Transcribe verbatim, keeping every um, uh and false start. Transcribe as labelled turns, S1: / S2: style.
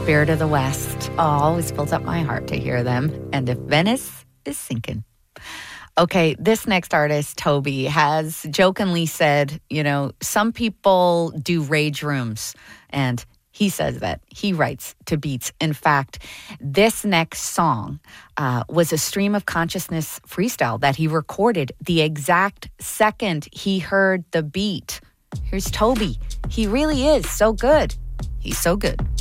S1: Spirit of the West. Oh, always fills up my heart to hear them. And if Venice is sinking. Okay, this next artist, Toby, has jokingly said, you know, some people do rage rooms, and he says that he writes to beats. In fact, this next song uh, was a stream of consciousness freestyle that he recorded the exact second he heard the beat. Here's Toby. He really is so good. He's so good.